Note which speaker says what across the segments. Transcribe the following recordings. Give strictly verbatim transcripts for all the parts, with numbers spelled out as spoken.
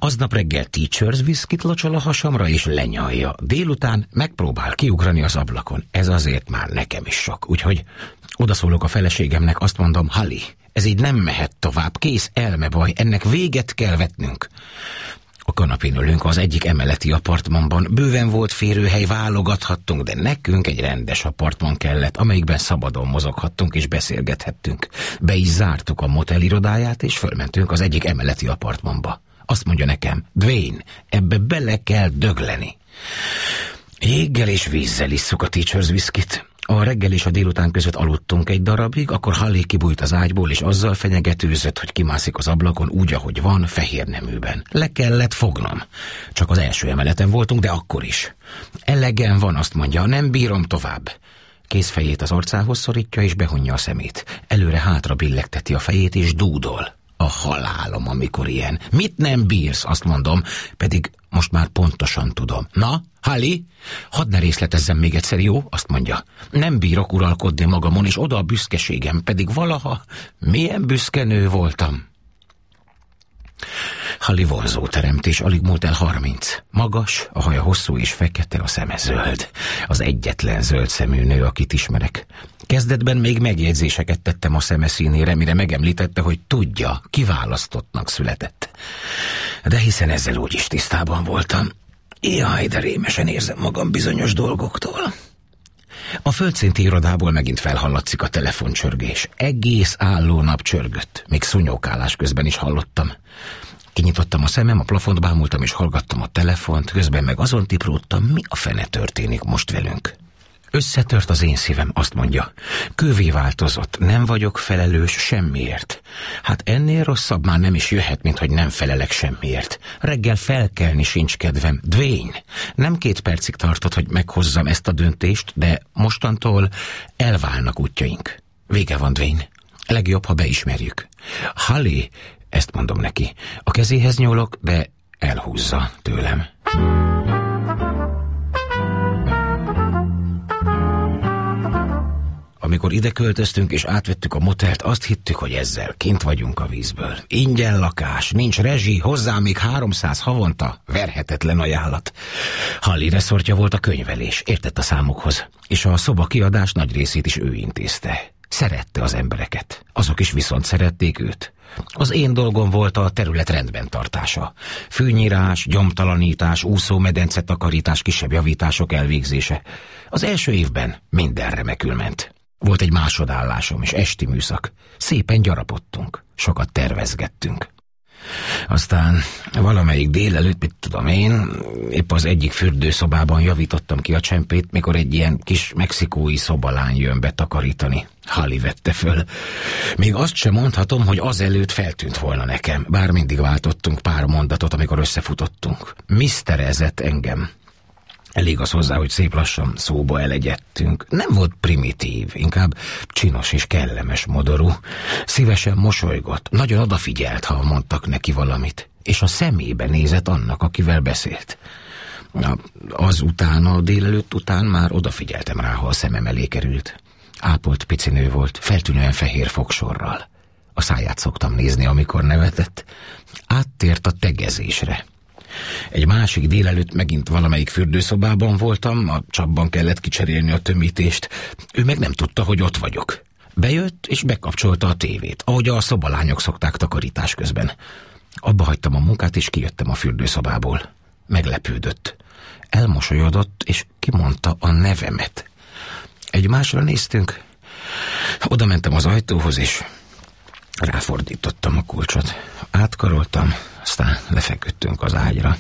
Speaker 1: Aznap reggel Teacher's Whiskit locsol a hasamra és lenyalja. Délután megpróbál kiugrani az ablakon. Ez azért már nekem is sok. Úgyhogy odaszólok a feleségemnek, azt mondom, Holly, ez így nem mehet tovább, kész elmebaj, ennek véget kell vetnünk. A kanapén ülünk az egyik emeleti apartmanban, bőven volt férőhely, válogathattunk, de nekünk egy rendes apartman kellett, amelyikben szabadon mozoghattunk és beszélgethettünk. Be is zártuk a motel irodáját, és fölmentünk az egyik emeleti apartmanba. Azt mondja nekem, Dwayne, ebbe bele kell dögleni. Jéggel és vízzel isszuk a Teacher's Whiskit. A reggel és a délután között aludtunk egy darabig, akkor Holly kibújt az ágyból, és azzal fenyegetőzött, hogy kimászik az ablakon úgy, ahogy van, fehér neműben. Le kellett fognom. Csak az első emeleten voltunk, de akkor is. Elegem van, azt mondja, nem bírom tovább. Kézfejét az arcához szorítja, és behunja a szemét. Előre-hátra billegteti a fejét, és dúdol. A halálom, amikor ilyen. Mit nem bírsz, azt mondom, pedig most már pontosan tudom. Na, Holly, hadd ne részletezzem még egyszer, jó? Azt mondja. Nem bírok uralkodni magamon, és oda a büszkeségem, pedig valaha milyen büszke nő voltam. Holly vonzó teremtés, alig múlt el harminc. Magas, a haja hosszú és fekete, a szeme zöld. Az egyetlen zöld szemű nő, akit ismerek. Kezdetben még megjegyzéseket tettem a szeme színére, mire megemlítette, hogy tudja, kiválasztottnak született. De hiszen ezzel úgyis tisztában voltam. Jaj, de rémesen érzem magam bizonyos dolgoktól. A földszinti irodából megint felhallatszik a telefoncsörgés. Egész álló nap csörgött, még szúnyókálás közben is hallottam. Kinyitottam a szemem, a plafont bámultam és hallgattam a telefont, közben meg azon tipródtam, mi a fene történik most velünk. Összetört az én szívem, azt mondja. Kővé változott, nem vagyok felelős semmiért. Hát ennél rosszabb már nem is jöhet, mint hogy nem felelek semmiért. Reggel felkelni sincs kedvem. Dwayne, nem két percig tartott, hogy meghozzam ezt a döntést, de mostantól elválnak útjaink. Vége van, Dwayne. Legjobb, ha beismerjük. Holly, ezt mondom neki. A kezéhez nyúlok, de elhúzza tőlem. Amikor ide költöztünk és átvettük a motelt, azt hittük, hogy ezzel kint vagyunk a vízből. Ingyen lakás, nincs rezsi, hozzá még háromszáz havonta, verhetetlen ajánlat. Holly reszortja volt a könyvelés, értett a számokhoz, és a szoba kiadás nagy részét is ő intézte. Szerette az embereket, azok is viszont szerették őt. Az én dolgom volt a terület rendben tartása. Fűnyírás, gyomtalanítás, úszómedence takarítás, kisebb javítások elvégzése. Az első évben minden remekül ment. Volt egy másodállásom és esti műszak. Szépen gyarapodtunk, sokat tervezgettünk. Aztán valamelyik délelőtt, mit tudom én, épp az egyik fürdőszobában javítottam ki a csempét, mikor egy ilyen kis mexikói szobalány jön be takarítani. Holly vette föl. Még azt sem mondhatom, hogy azelőtt feltűnt volna nekem, bár mindig váltottunk pár mondatot, amikor összefutottunk. miszterezett engem. Elég az hozzá, hogy szép lassan szóba elegyedtünk. Nem volt primitív, inkább csinos és kellemes modorú. Szívesen mosolygott, nagyon odafigyelt, ha mondtak neki valamit, és a szemébe nézett annak, akivel beszélt. Azután, a délelőtt után már odafigyeltem rá, ha a szemem elé került. Ápolt picinő volt, feltűnően fehér fogsorral. A száját szoktam nézni, amikor nevetett. Áttért a tegezésre. Egy másik délelőtt megint valamelyik fürdőszobában voltam, a csapban kellett kicserélni a tömítést. Ő meg nem tudta, hogy ott vagyok. Bejött és bekapcsolta a tévét, ahogy a szobalányok szokták takarítás közben. Abba hagytam a munkát és kijöttem a fürdőszobából. Meglepődött. Elmosolyodott és kimondta a nevemet. Egymásra néztünk. Oda mentem az ajtóhoz és ráfordítottam a kulcsot. Átkaroltam, aztán lefeküdtünk az ágyra.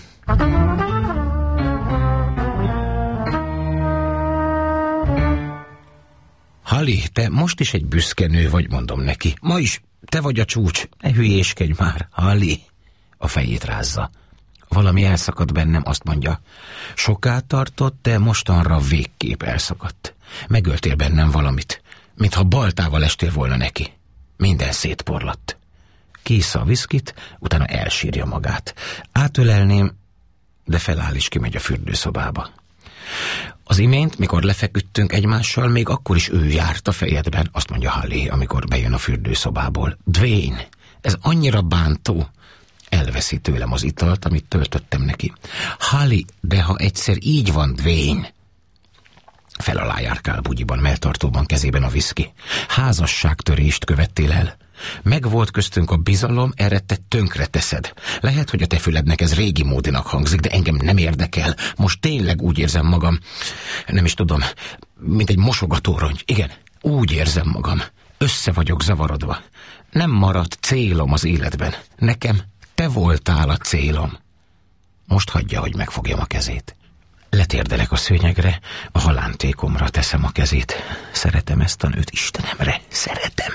Speaker 1: Holly, te most is egy büszke nő vagy, mondom neki. Ma is te vagy a csúcs. Ne hülyéskedj már, Holly. A fejét rázza. Valami elszakadt bennem, azt mondja. Soká tartott, de mostanra végképp elszakadt. Megöltél bennem valamit, mintha baltával estél volna neki. Minden szétporlatt. Kiissza a viszkit, utána elsírja magát. Átölelném, de feláll és kimegy a fürdőszobába. Az imént, mikor lefeküdtünk egymással, még akkor is ő járt a fejedben, azt mondja Holly, amikor bejön a fürdőszobából. Dwayne, ez annyira bántó. Elveszi tőlem az italt, amit töltöttem neki. Holly, de ha egyszer így van, Dwayne. Fel alá járkál bugyiban, melltartóban, kezében a viszki. Házasságtörést követtél el. Megvolt köztünk a bizalom, erre te tönkre teszed. Lehet, hogy a te fülednek ez régi módinak hangzik, de engem nem érdekel. Most tényleg úgy érzem magam, nem is tudom, mint egy mosogatórongy. Igen, úgy érzem magam. Össze vagyok zavarodva. Nem maradt célom az életben. Nekem te voltál a célom. Most hagyja, hogy megfogjam a kezét. Letérdelek a szőnyegre, a halántékomra teszem a kezét. Szeretem ezt a nőt, Istenemre, szeretem.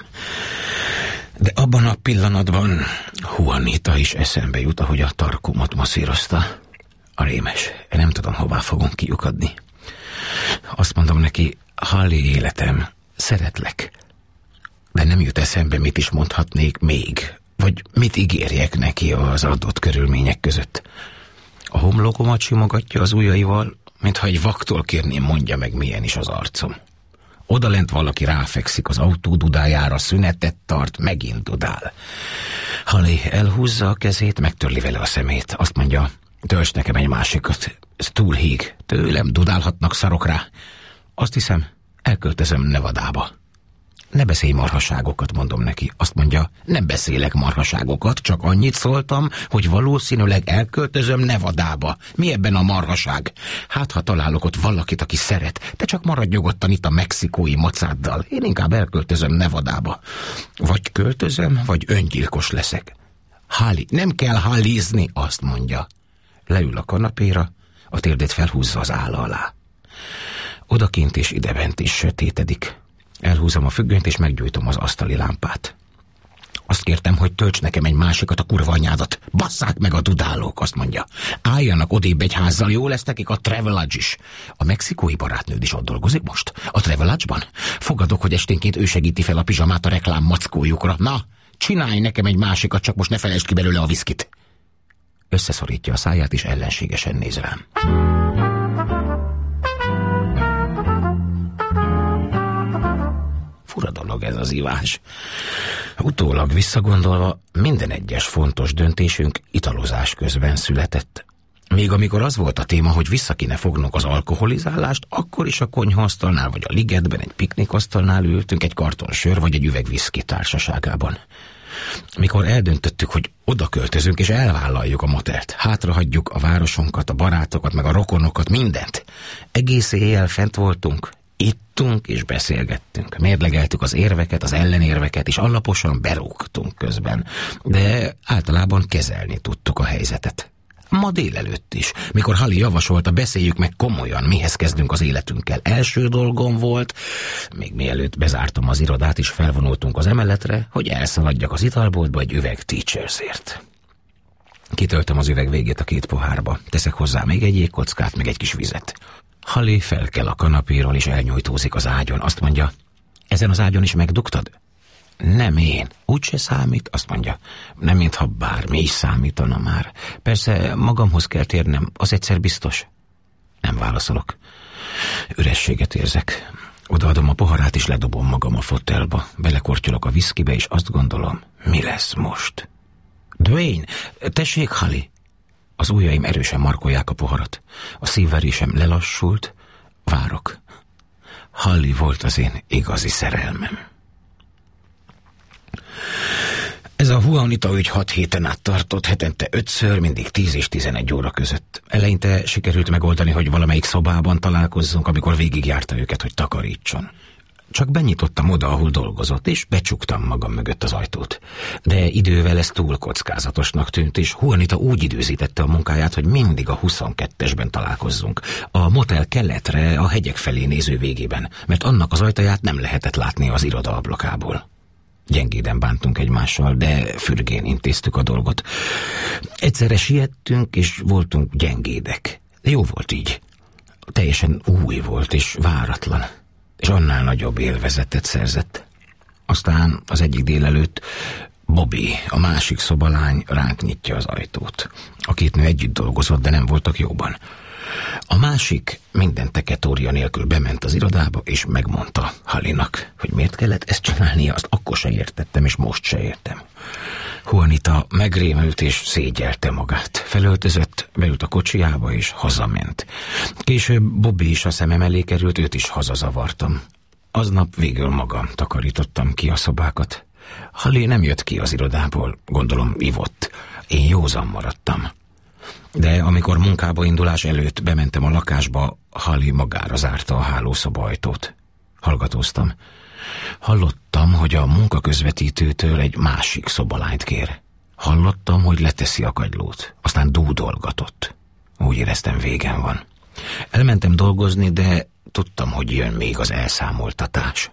Speaker 1: De abban a pillanatban Juanita is eszembe jut, ahogy a tarkomat masszírozta. A rémes, nem tudom, hová fogunk kiukadni. Azt mondom neki, Holly életem, szeretlek. De nem jut eszembe, mit is mondhatnék még, vagy mit ígérjek neki az adott körülmények között. A homlokomat simogatja az ujjaival, mintha egy vaktól kérném, mondja meg, milyen is az arcom. Odalent valaki ráfekszik az autó dudájára, szünetet tart, megint dudál. Holly elhúzza a kezét, megtörli vele a szemét. Azt mondja, tölts nekem egy másikat. Ez túl híg. Tőlem dudálhatnak, szarok rá. Azt hiszem, elköltözöm Nevadába. Ne beszélj marhaságokat, mondom neki. Azt mondja, nem beszélek marhaságokat, csak annyit szóltam, hogy valószínűleg elköltözöm Nevadába. Mi ebben a marhaság? Hát, ha találok ott valakit, aki szeret, te csak maradj nyugodtan itt a mexikói macáddal. Én inkább elköltözöm Nevadába. Vagy költözöm, vagy öngyilkos leszek. Holly, nem kell hallizni, azt mondja. Leül a kanapéra, a térdét felhúzza az álla alá. Odakint és idebent is sötétedik. Elhúzom a függönyt, és meggyújtom az asztali lámpát. Azt kértem, hogy tölts nekem egy másikat, a kurva anyádat. Basszák meg a dudálók, azt mondja. Álljanak odébb egy házzal, jó lesz nekik a Travelodge is. A mexikói barátnőd is ott dolgozik most? A Travelodge-ban? Fogadok, hogy esténként ő segíti fel a pizsamát a reklám mackójukra. Na, csinálj nekem egy másikat, csak most ne felejtsd ki belőle a viszkit. Összeszorítja a száját, és ellenségesen néz rám. Fura dolog ez az ivás. Utólag visszagondolva, minden egyes fontos döntésünk italozás közben született. Még amikor az volt a téma, hogy vissza kéne fognunk az alkoholizálást, akkor is a konyhaasztalnál vagy a ligetben egy piknikasztalnál ültünk egy karton sör vagy egy üveg viszki társaságában. Mikor eldöntöttük, hogy oda költözünk és elvállaljuk a motelt, hátrahagyjuk a városunkat, a barátokat, meg a rokonokat, mindent. Egész éjjel fent voltunk, ittunk és beszélgettünk. Mérlegeltük az érveket, az ellenérveket, és alaposan berúgtunk közben. De általában kezelni tudtuk a helyzetet. Ma délelőtt is, mikor Holly javasolta, beszéljük meg komolyan, mihez kezdünk az életünkkel. Első dolgom volt, még mielőtt bezártam az irodát, és felvonultunk az emeletre, hogy elszaladjak az italboltba egy üveg Teachersért. Kitöltöm az üveg végét a két pohárba, teszek hozzá még egy jégkockát, meg egy kis vizet. Holly felkel a kanapéról, és elnyújtózik az ágyon. Azt mondja, ezen az ágyon is megdugtad? Nem én. Úgyse számít, azt mondja. Nem, mintha bármi is számítana már. Persze magamhoz kell térnem, az egyszer biztos. Nem válaszolok. Ürességet érzek. Odaadom a poharát, és ledobom magam a fotelba. Belekortyolok a viszkibe, és azt gondolom, mi lesz most? Dwayne, tessék, Holly. Az ujjaim erősen markolják a poharat. A szívverésem lelassult. Várok. Holly volt az én igazi szerelmem. Ez a Juanita ügy hat héten át tartott, hetente ötször, mindig tíz és tizenegy óra között. Eleinte sikerült megoldani, hogy valamelyik szobában találkozzunk, amikor végigjárta őket, hogy takarítson. Csak benyitottam oda, ahol dolgozott, és becsuktam magam mögött az ajtót. De idővel ez túl kockázatosnak tűnt, és Juanita úgy időzítette a munkáját, hogy mindig a huszonkettesben találkozzunk. A motel keletre, a hegyek felé néző végében, mert annak az ajtaját nem lehetett látni az iroda ablakából. Gyengéden bántunk egymással, de fürgén intéztük a dolgot. Egyszerre siettünk, és voltunk gyengédek. De jó volt így. Teljesen új volt, és váratlan. És annál nagyobb élvezetet szerzett. Aztán az egyik délelőtt Bobby, a másik szobalány ránk nyitja az ajtót. A két nő együtt dolgozott, de nem voltak jóban. A másik minden teketória nélkül bement az irodába, és megmondta Hollynak, hogy miért kellett ezt csinálnia, azt akkor se értettem, és most se értem. Juanita megrémült és szégyelte magát. Felöltözött, beült a kocsiába és hazament. Később Bobby is a szemem elé került, őt is hazazavartam. Aznap végül magam takarítottam ki a szobákat. Holly nem jött ki az irodából, gondolom ivott. Én józan maradtam. De amikor munkába indulás előtt bementem a lakásba, Holly magára zárta a hálószoba ajtót. Hallgatóztam. Hallottam, hogy a munkaközvetítőtől egy másik szobalányt kér. Hallottam, hogy leteszi a kagylót, aztán dúdolgatott. Úgy éreztem, végem van. Elmentem dolgozni, de tudtam, hogy jön még az elszámoltatás.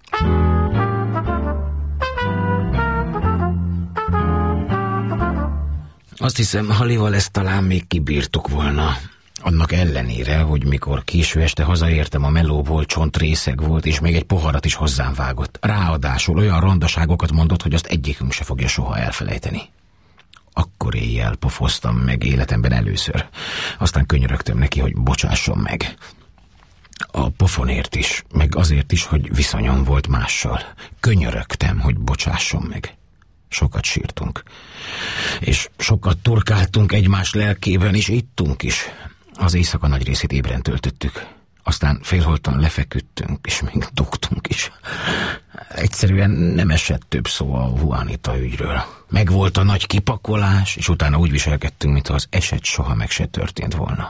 Speaker 1: Azt hiszem, Hollyval ezt talán még kibírtuk volna. Annak ellenére, hogy mikor késő este hazaértem a melóból, csontrészeg volt, és még egy poharat is hozzám vágott. Ráadásul olyan rondaságokat mondott, hogy azt egyikünk se fogja soha elfelejteni. Akkor éjjel pofoztam meg életemben először. Aztán könyörögtem neki, hogy bocsásson meg. A pofonért is, meg azért is, hogy viszonyom volt mással. Könyörögtem, hogy bocsásson meg. Sokat sírtunk. És sokat turkáltunk egymás lelkében, és ittunk is. Az éjszaka nagy részét ébren töltöttük. Aztán félholtan lefeküdtünk, és még dugtunk is. Egyszerűen nem esett több szó a Juanita ügyről. Megvolt a nagy kipakolás, és utána úgy viselkedtünk, mintha az eset soha meg se történt volna.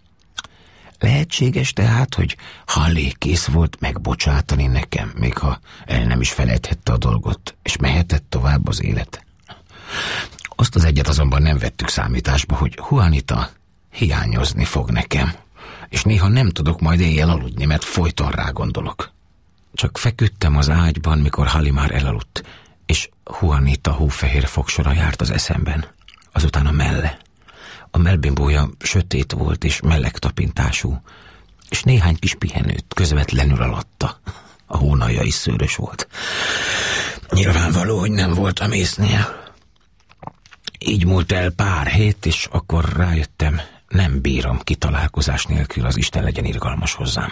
Speaker 1: Lehetséges tehát, hogy Holly kész volt megbocsátani nekem, még ha el nem is felejthette a dolgot, és mehetett tovább az élet. Azt az egyet azonban nem vettük számításba, hogy Juanita hiányozni fog nekem, és néha nem tudok majd éjjel aludni, mert folyton rá gondolok. Csak feküdtem az ágyban, mikor Holly már elaludt, és Juanita hófehér fogsora járt az eszemben. Azután a melle. A mellbimbója sötét volt és meleg tapintású, és néhány kis pihenőt közvetlenül alatta. A hónalja is szőrös volt. Nyilvánvaló, hogy nem voltam észnél. Így múlt el pár hét, és akkor rájöttem, nem bírom kitalálkozás nélkül, az Isten legyen irgalmas hozzám.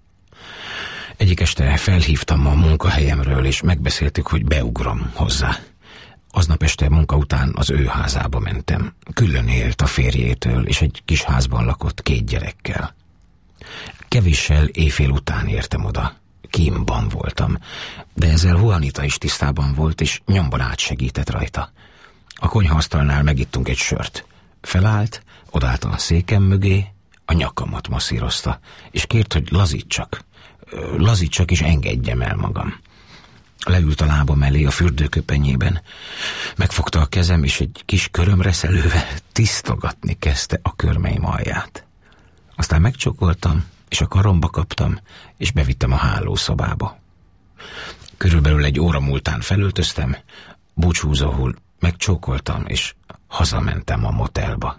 Speaker 1: Egyik este felhívtam a munkahelyemről, és megbeszéltük, hogy beugrom hozzá. Aznap este munka után az ő házába mentem. Külön élt a férjétől, és egy kis házban lakott két gyerekkel. Kevéssel éjfél után értem oda. Kínban voltam, de ezzel Juanita is tisztában volt, és nyomban átsegített rajta. A konyhaasztalnál megittunk egy sört. Felállt, odállt a székem mögé, a nyakamat masszírozta, és kért, hogy lazítsak. Lazítsak, és engedjem el magam. Leült a lábam elé a fürdőköpenyében. Megfogta a kezem, és egy kis körömreszelővel tisztogatni kezdte a körmeim alját. Aztán megcsokoltam, és a karomba kaptam, és bevittem a hálószobába. Körülbelül egy óra múltán felöltöztem, búcsúzóul megcsókoltam, és hazamentem a motelba.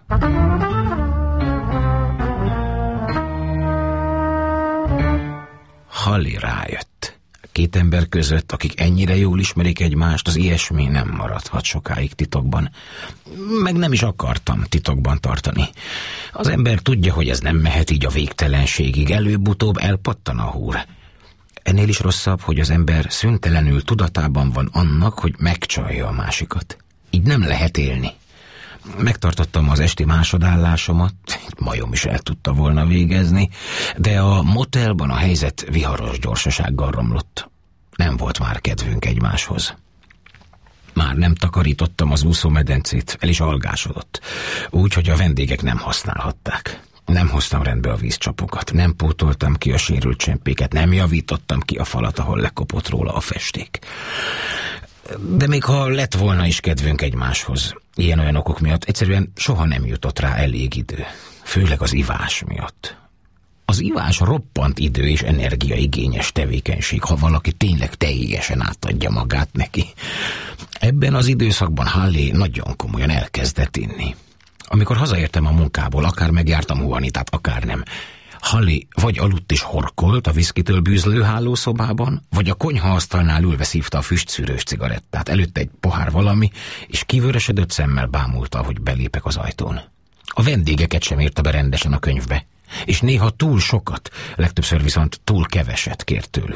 Speaker 1: Holly rájött. Két ember között, akik ennyire jól ismerik egymást, az ilyesmi nem maradhat sokáig titokban. Meg nem is akartam titokban tartani. Az ember tudja, hogy ez nem mehet így a végtelenségig, előbb-utóbb elpattan a húr. Ennél is rosszabb, hogy az ember szüntelenül tudatában van annak, hogy megcsalja a másikat. Így nem lehet élni. Megtartottam az esti másodállásomat, majom is el tudta volna végezni, de a motelban a helyzet viharos gyorsasággal romlott. Nem volt már kedvünk egymáshoz. Már nem takarítottam az úszómedencét, el is algásodott, úgy, hogy a vendégek nem használhatták. Nem hoztam rendbe a vízcsapokat, nem pótoltam ki a sérült csempéket, nem javítottam ki a falat, ahol lekopott róla a festék. De még ha lett volna is kedvünk egymáshoz, ilyen-olyan okok miatt egyszerűen soha nem jutott rá elég idő. Főleg az ivás miatt. Az ivás roppant idő és energiaigényes tevékenység, ha valaki tényleg teljesen átadja magát neki. Ebben az időszakban Holly nagyon komolyan elkezdett inni. Amikor hazaértem a munkából, akár megjártam Juanitát, akár nem, Holly vagy aludt és horkolt a viszkitől bűzlő hálószobában, vagy a konyhaasztalnál ülve szívta a füstszűrős cigarettát, előtte egy pohár valami, és kivörösödött szemmel bámulta, hogy belépek az ajtón. A vendégeket sem írta be rendesen a könyvbe, és néha túl sokat, legtöbbször viszont túl keveset kért tőlük.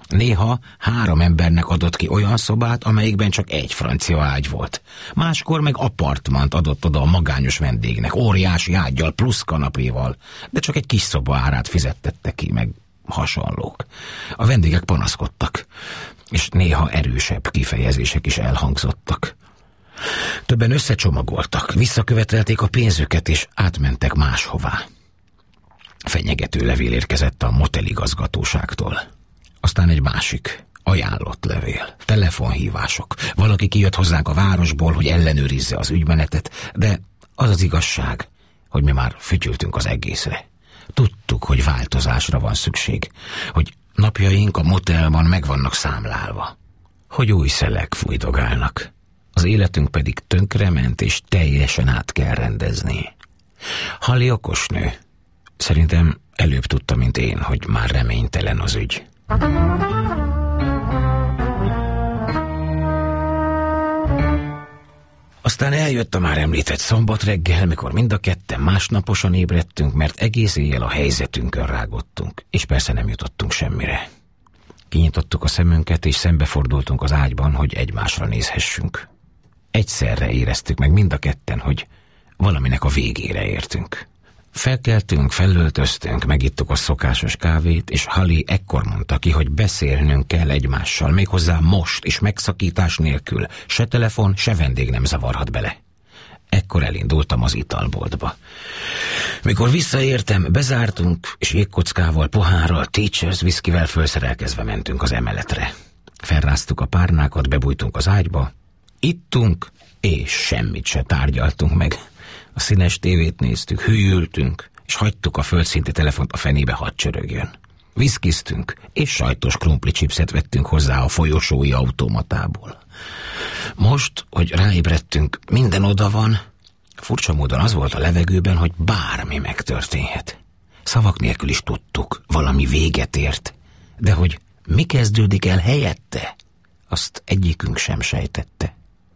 Speaker 1: Néha három embernek adott ki olyan szobát, amelyikben csak egy francia ágy volt. Máskor meg apartmant adott oda a magányos vendégnek, óriási ággyal plusz kanapéval, de csak egy kis szoba árát fizettette ki, meg hasonlók. A vendégek panaszkodtak, és néha erősebb kifejezések is elhangzottak. Többen összecsomagoltak, visszakövetelték a pénzüket, és átmentek máshová. Fenyegető levél érkezett a moteligazgatóságtól. Aztán egy másik, ajánlott levél, telefonhívások. Valaki kijött hozzánk a városból, hogy ellenőrizze az ügymenetet, de az az igazság, hogy mi már fütyültünk az egészre. Tudtuk, hogy változásra van szükség, hogy napjaink a motelban meg vannak számlálva, hogy új szelek fújdogálnak, az életünk pedig tönkrement és teljesen át kell rendezni. Halli okos nő. Szerintem előbb tudta, mint én, hogy már reménytelen az ügy. Aztán eljött a már említett szombat reggel, mikor mind a ketten másnaposan ébredtünk, mert egész éjjel a helyzetünkön rágottunk, és persze nem jutottunk semmire. Kinyitottuk a szemünket, és szembefordultunk az ágyban, hogy egymásra nézhessünk. Egyszerre éreztük meg mind a ketten, hogy valaminek a végére értünk. Felkeltünk, felöltöztünk, megittuk a szokásos kávét, és Halli ekkor mondta ki, hogy beszélnünk kell egymással, méghozzá most, és megszakítás nélkül. Se telefon, se vendég nem zavarhat bele. Ekkor elindultam az italboltba. Mikor visszaértem, bezártunk, és jégkockával, pohárral, Teacher's whiskyvel felszerelkezve mentünk az emeletre. Felráztuk a párnákat, bebújtunk az ágyba, ittunk, és semmit se tárgyaltunk meg. A színes tévét néztük, hűltünk, és hagytuk a földszinti telefont a fenébe, hadd csörögjön. Viszkiztünk, és sajtos krumpli chipset vettünk hozzá a folyosói automatából. Most, hogy ráébredtünk, minden oda van, furcsa módon az volt a levegőben, hogy bármi megtörténhet. Szavak nélkül is tudtuk, valami véget ért, de hogy mi kezdődik el helyette, azt egyikünk sem sejtette.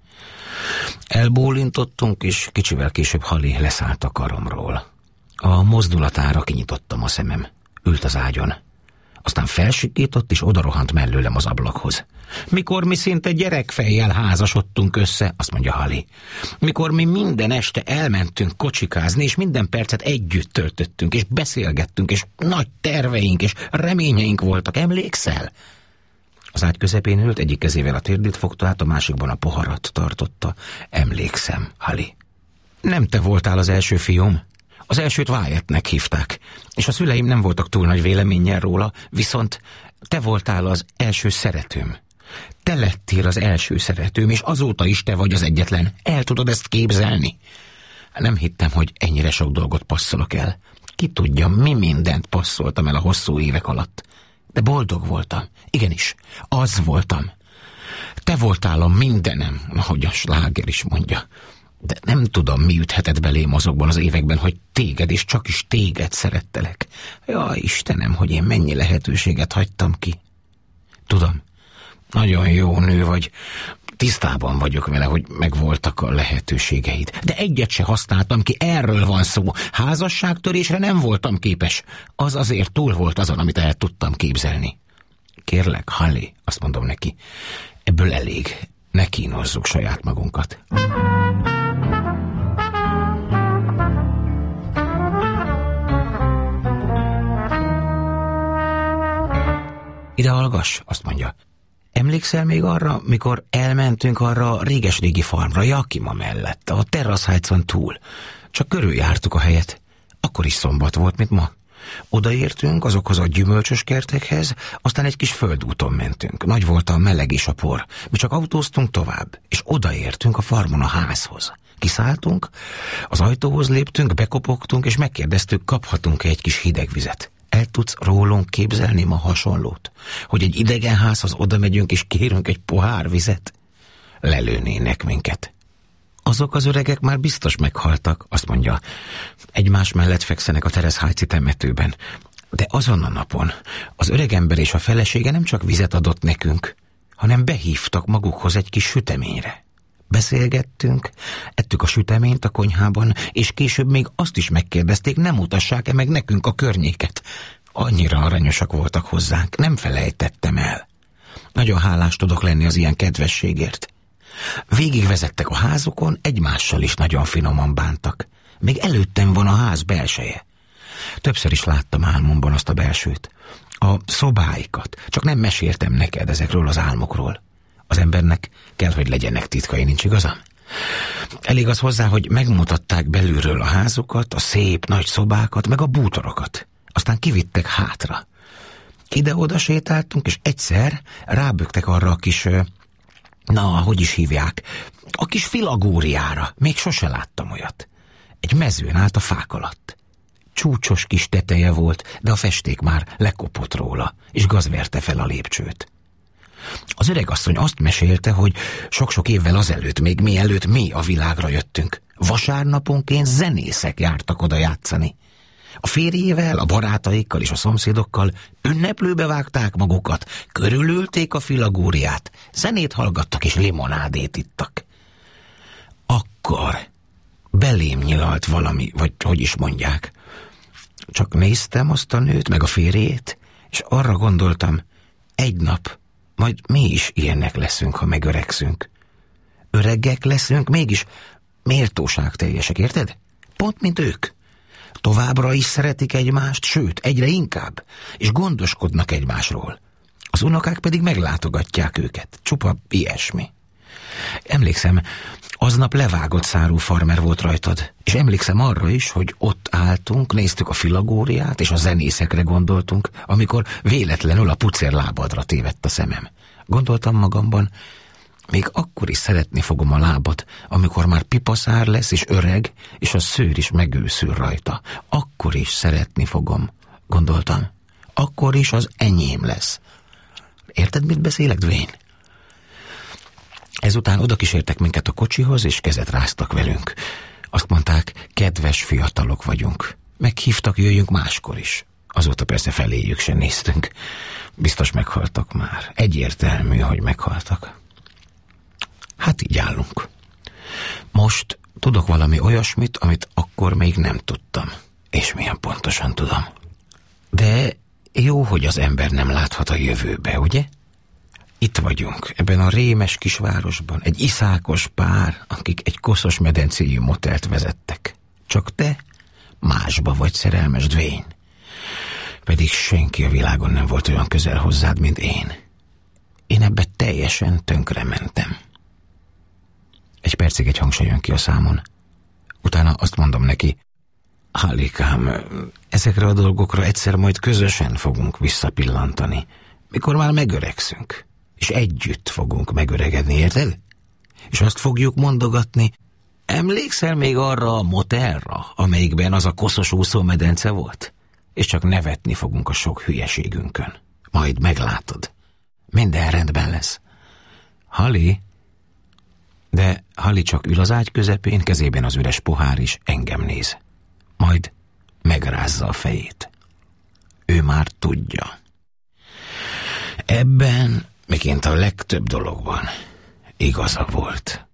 Speaker 1: Elbólintottunk, és kicsivel később Halli leszállt a karomról. A mozdulatára kinyitottam a szemem. Ült az ágyon. Aztán felsikított, és odarohant mellőlem az ablakhoz. Mikor mi szinte gyerekfejjel házasodtunk össze, azt mondja Halli. Mikor mi minden este elmentünk kocsikázni, és minden percet együtt töltöttünk, és beszélgettünk, és nagy terveink, és reményeink voltak, emlékszel? Az ágy közepén ült, egyik kezével a térdét fogta át, a másikban a poharat tartotta. Emlékszem, Halli. Nem te voltál az első fiúm? Az elsőt Wyattnek hívták, és a szüleim nem voltak túl nagy véleménnyel róla, viszont te voltál az első szeretőm. Te lettél az első szeretőm, és azóta is te vagy az egyetlen. El tudod ezt képzelni? Nem hittem, hogy ennyire sok dolgot passzolok el. Ki tudja, mi mindent passzoltam el a hosszú évek alatt. De boldog voltam. Igenis, az voltam. Te voltál a mindenem, ahogy a sláger is mondja. De nem tudom, mi üthetett belém azokban az években, hogy téged, és csak is téged szerettelek. Jaj, Istenem, hogy én mennyi lehetőséget hagytam ki. Tudom, nagyon jó nő vagy, tisztában vagyok vele, hogy megvoltak a lehetőségeid. De egyet se használtam ki, erről van szó. Házasságtörésre nem voltam képes. Az azért túl volt azon, amit el tudtam képzelni. Kérlek, Halli, azt mondom neki, ebből elég. Ne kínozzuk saját magunkat. Ide hallgass, azt mondja. Emlékszel még arra, mikor elmentünk arra a réges-régi farmra, Yakima mellett, a Terrace Heights-on túl? Csak körüljártuk a helyet. Akkor is szombat volt, mint ma. Odaértünk azokhoz a gyümölcsös kertekhez, aztán egy kis földúton mentünk. Nagy volt a meleg és a por. Mi csak autóztunk tovább, és odaértünk a farmon a házhoz. Kiszálltunk, az ajtóhoz léptünk, bekopogtunk, és megkérdeztük, kaphatunk-e egy kis hideg vizet. El tudsz rólunk képzelni ma hasonlót? Hogy egy idegen házhoz oda megyünk, és kérünk egy pohár vizet? Lelőnének minket. Azok az öregek már biztos meghaltak, azt mondja. Egymás mellett fekszenek a Terrace Heights-i temetőben. De azon a napon az öregember és a felesége nem csak vizet adott nekünk, hanem behívtak magukhoz egy kis süteményre. Beszélgettünk, ettük a süteményt a konyhában, és később még azt is megkérdezték, nem mutassák-e meg nekünk a környéket. Annyira aranyosak voltak hozzánk, nem felejtettem el. Nagyon hálás tudok lenni az ilyen kedvességért. Végigvezettek a házukon, egymással is nagyon finoman bántak. Még előttem van a ház belseje. Többször is láttam álmomban azt a belsőt. A szobáikat. Csak nem meséltem neked ezekről az álmokról. Az embernek kell, hogy legyenek titkai, nincs igazam? Elég az hozzá, hogy megmutatták belülről a házukat, a szép nagy szobákat, meg a bútorokat. Aztán kivittek hátra. Ide-oda sétáltunk, és egyszer ráböktek arra a kis... Na, hogy is hívják? A kis filagóriára. Még sose láttam olyat. Egy mezőn állt a fák alatt. Csúcsos kis teteje volt, de a festék már lekopott róla, és gaz verte fel a lépcsőt. Az öregasszony azt mesélte, hogy sok-sok évvel azelőtt, még mielőtt mi a világra jöttünk, vasárnaponként zenészek jártak oda játszani. A férjével, a barátaikkal és a szomszédokkal ünneplőbe vágták magukat, körülülték a filagóriát, zenét hallgattak és limonádét ittak. Akkor belém nyilalt valami, vagy hogy is mondják. Csak néztem azt a nőt, meg a férjét, és arra gondoltam, egy nap majd mi is ilyenek leszünk, ha megöregszünk. Öregek leszünk, mégis méltóságteljesek, érted? Pont, mint ők. Továbbra is szeretik egymást, sőt, egyre inkább, és gondoskodnak egymásról. Az unokák pedig meglátogatják őket. Csupa ilyesmi. Emlékszem, aznap levágott szárú farmer volt rajtad, és emlékszem arra is, hogy ott álltunk, néztük a filagóriát, és a zenészekre gondoltunk, amikor véletlenül a pucér lábadra tévedt a szemem. Gondoltam magamban, még akkor is szeretni fogom a lábat, amikor már pipaszár lesz, és öreg, és a szőr is megőszül rajta. Akkor is szeretni fogom, gondoltam. Akkor is az enyém lesz. Érted, mit beszélek, Dwayne? Ezután oda kísértek minket a kocsihoz, és kezet ráztak velünk. Azt mondták, kedves fiatalok vagyunk. Meghívtak, jöjjünk máskor is. Azóta persze feléjük se néztünk. Biztos meghaltak már. Egyértelmű, hogy meghaltak. Hát így állunk. Most tudok valami olyasmit, amit akkor még nem tudtam. És milyen pontosan tudom. De jó, hogy az ember nem láthat a jövőbe, ugye? Itt vagyunk, ebben a rémes kisvárosban, egy iszákos pár, akik egy koszos medencéjű motelt vezettek. Csak te másba vagy szerelmes, Dwayne. Pedig senki a világon nem volt olyan közel hozzád, mint én. Én ebbe teljesen tönkrementem. Egy percig egy hang se jön ki a számon. Utána azt mondom neki, Hallikám, ezekre a dolgokra egyszer majd közösen fogunk visszapillantani, mikor már megöregszünk, és együtt fogunk megöregedni, érted? És azt fogjuk mondogatni, emlékszel még arra a motelra, amelyikben az a koszos úszómedence volt? És csak nevetni fogunk a sok hülyeségünkön. Majd meglátod. Minden rendben lesz. Halli? De Halli csak ül az ágy közepén, kezében az üres pohár is engem néz. Majd megrázza a fejét. Ő már tudja. Ebben, miként a legtöbb dologban igaza volt.